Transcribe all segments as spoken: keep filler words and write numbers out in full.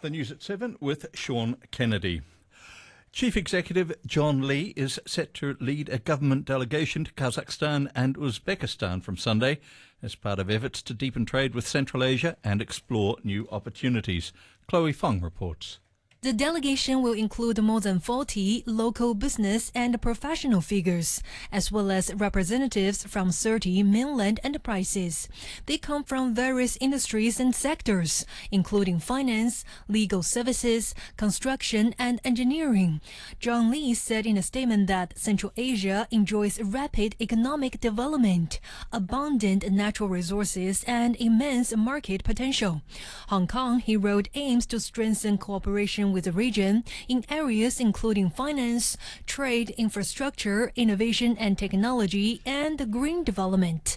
The news at seven with Sean Kennedy. Chief Executive John Lee is set to lead a government delegation to Kazakhstan and Uzbekistan from Sunday as part of efforts to deepen trade with Central Asia and explore new opportunities. Chloe Fong reports. The delegation will include more than forty local business and professional figures, as well as representatives from thirty mainland enterprises. They come from various industries and sectors, including finance, legal services, construction, and engineering. John Lee said in a statement that Central Asia enjoys rapid economic development, abundant natural resources, and immense market potential. Hong Kong, he wrote, aims to strengthen cooperation with the region in areas including finance, trade, infrastructure, innovation and technology, and green development.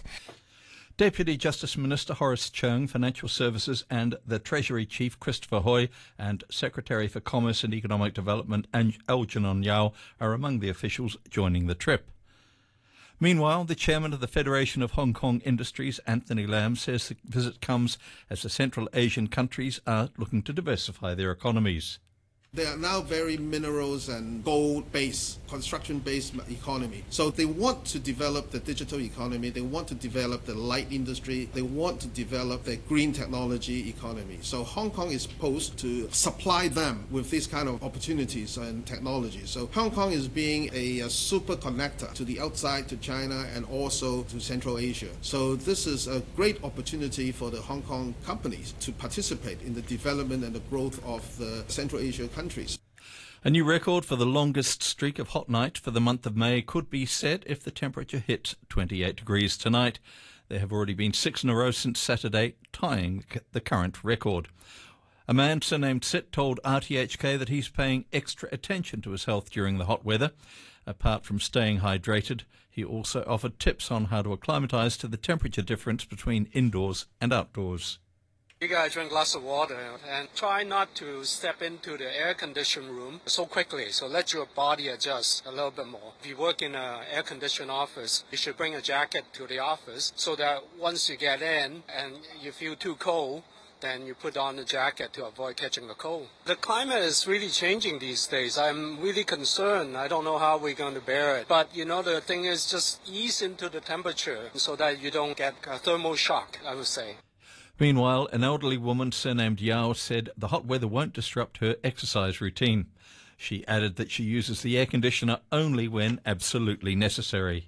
Deputy Justice Minister Horace Chung, Financial Services and the Treasury Chief Christopher Hui, and Secretary for Commerce and Economic Development Algernon Yao are among the officials joining the trip. Meanwhile, the chairman of the Federation of Hong Kong Industries, Anthony Lam, says the visit comes as the Central Asian countries are looking to diversify their economies. They are now very minerals and gold-based, construction-based economy. So they want to develop the digital economy, they want to develop the light industry, they want to develop the green technology economy. So Hong Kong is supposed to supply them with these kind of opportunities and technologies. So Hong Kong is being a, a super connector to the outside, to China, and also to Central Asia. So this is a great opportunity for the Hong Kong companies to participate in the development and the growth of the Central Asia countries. Countries. A new record for the longest streak of hot night for the month of May could be set if the temperature hits twenty-eight degrees tonight. There have already been six in a row since Saturday, tying the current record. A man surnamed Sit told R T H K that he's paying extra attention to his health during the hot weather. Apart from staying hydrated, he also offered tips on how to acclimatise to the temperature difference between indoors and outdoors. You gotta drink lots of water and try not to step into the air-conditioned room so quickly, so let your body adjust a little bit more. If you work in an air-conditioned office, you should bring a jacket to the office so that once you get in and you feel too cold, then you put on the jacket to avoid catching a cold. The climate is really changing these days. I'm really concerned. I don't know how we're going to bear it. But, you know, the thing is just ease into the temperature so that you don't get a thermal shock, I would say. Meanwhile, an elderly woman surnamed Yao said the hot weather won't disrupt her exercise routine. She added that she uses the air conditioner only when absolutely necessary.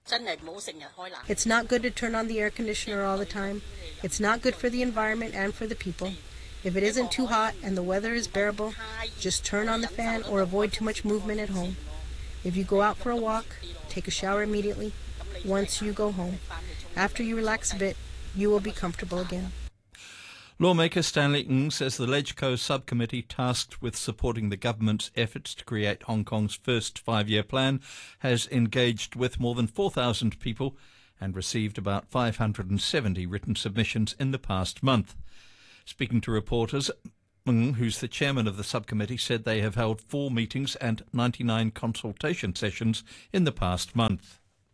It's not good to turn on the air conditioner all the time. It's not good for the environment and for the people. If it isn't too hot and the weather is bearable, just turn on the fan or avoid too much movement at home. If you go out for a walk, take a shower immediately once you go home. After you relax a bit, you will be comfortable again. Lawmaker Stanley Ng says the LegCo subcommittee tasked with supporting the government's efforts to create Hong Kong's first five-year plan has engaged with more than four thousand people and received about five hundred seventy written submissions in the past month. Speaking to reporters, Ng, who's the chairman of the subcommittee, said they have held four meetings and ninety-nine consultation sessions in the past month.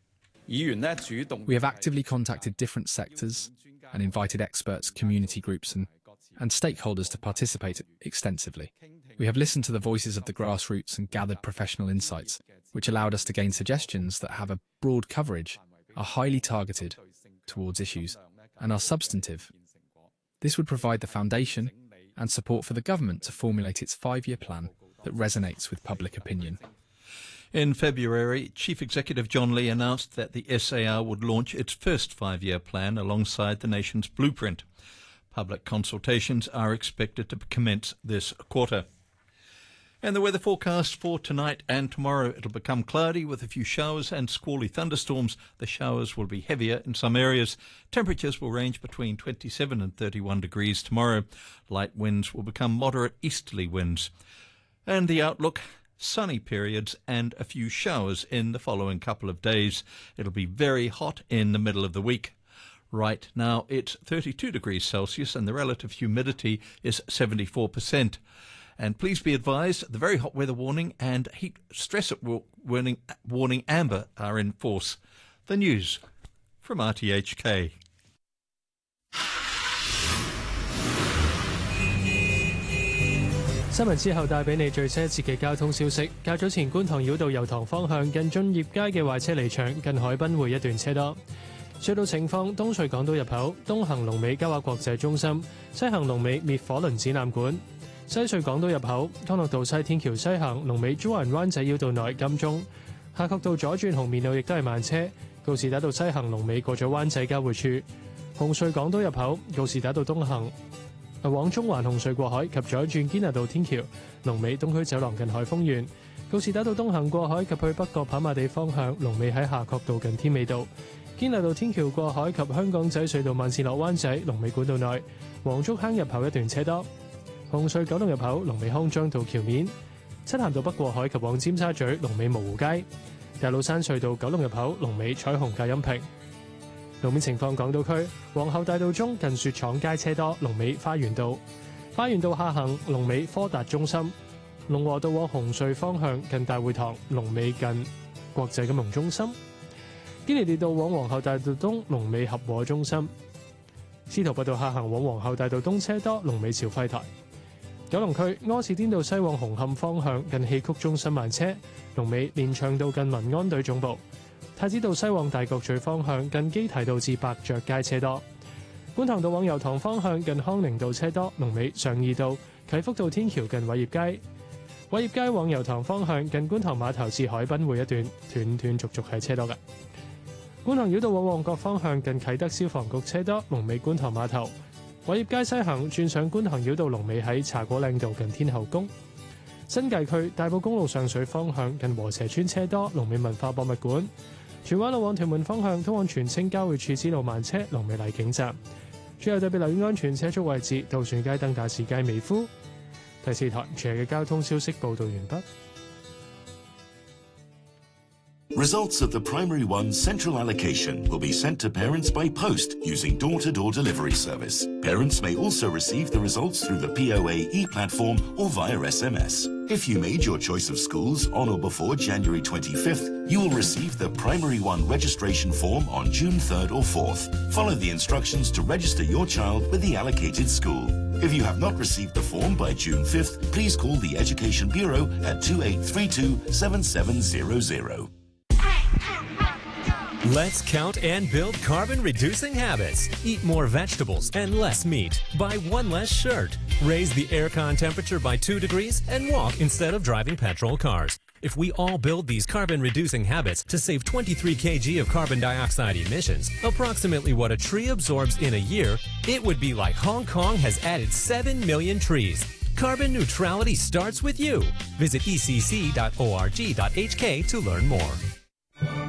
We have actively contacted different sectors and invited experts, community groups and, and stakeholders to participate extensively. We have listened to the voices of the grassroots and gathered professional insights, which allowed us to gain suggestions that have a broad coverage, are highly targeted towards issues, and are substantive. This would provide the foundation and support for the government to formulate its five-year plan that resonates with public opinion. In February, Chief Executive John Lee announced that the S A R would launch its first five-year plan alongside the nation's blueprint. Public consultations are expected to commence this quarter. And the weather forecast for tonight and tomorrow, it'll become cloudy with a few showers and squally thunderstorms. The showers will be heavier in some areas. Temperatures will range between twenty-seven and thirty-one degrees tomorrow. Light winds will become moderate easterly winds. And the outlook: sunny periods and a few showers in the following couple of days. It'll be very hot in the middle of the week. Right now it's thirty-two degrees Celsius and the relative humidity is seventy-four percent. And please be advised, the very hot weather warning and heat stress warning, warning amber are in force. The news from R T H K. 新聞之後帶俾你最新一節嘅交通消息。較早前觀塘繞道油塘方向近駿業街嘅壞車離場，近海濱匯一段車多。隧道情況：東隧港島入口東行龍尾嘉華國際中心，西行龍尾滅火輪展覽館；西隧港島入口康樂道西天橋西行龍尾中環灣仔繞道內金鐘。夏慤道左轉紅棉路亦都係慢車，告士打道西行龍尾過咗灣仔交匯處。紅隧港島入口告士打道東行往中環紅隧過海及左轉堅拿道天橋，龍尾東區走廊近海豐苑；告士打道東行過海及去北角跑馬地方向，龍尾喺夏慤道近天美道；堅拿道天橋過海及香港仔隧道慢線落灣仔，龍尾管道內；黃竹坑入口一段車多；紅隧九龍入口龍尾康莊道橋面；漆咸道北過海及往尖沙咀，龍尾蕪湖街；大老山隧道九龍入口龍尾彩虹隔音屏。路面情況：港島區皇后大道中近雪廠街車多，龍尾花園道；花園道下行龍尾科達中心；龍和道往紅隧方向近大會堂，龍尾近國際金融中心；堅尼地道往皇后大道東，龍尾合和中心；司徒拔道下行往皇后大道東車多，龍尾兆輝台；九龍區柯士甸道西往紅磡方向近戲曲中心慢車，龍尾連翔道近民安隊總部；太子道西往大角咀方向近基提道至百爵街車多；觀塘道往油塘方向近康寧道車多，龍尾上義道；啟福道天橋近偉業街；偉業街往油塘方向近觀塘碼頭至海濱匯一段斷斷續續係車多嘅；觀塘繞道往旺角方向近啟德消防局車多，龍尾觀塘碼頭；偉業街西行轉上觀塘繞道，龍尾喺茶果嶺道近天后宮；新界區大埔公路上水方向近禾輋村車多，龍尾文化博物館；荃灣路往屯門方向通往荃青交匯處之路慢車，龍尾荔景站。最後特別留意安全車速位置：渡船街、登打士街、美孚。第四台全日嘅交通消息報道完畢。 Results of the Primary One central allocation will be sent to parents by post using door-to-door delivery service. Parents may also receive the results through the P O A e-platform or via S M S. If you made your choice of schools on or before January twenty-fifth, you will receive the Primary One registration form on June third or fourth. Follow the instructions to register your child with the allocated school. If you have not received the form by June fifth, please call the Education Bureau at two eight three two, seven seven zero zero. Let's count and build carbon-reducing habits. Eat more vegetables and less meat. Buy one less shirt. Raise the aircon temperature by two degrees and walk instead of driving petrol cars. If we all build these carbon-reducing habits to save twenty-three kilograms of carbon dioxide emissions, approximately what a tree absorbs in a year, it would be like Hong Kong has added seven million trees. Carbon neutrality starts with you. Visit e c c dot org dot h k to learn more.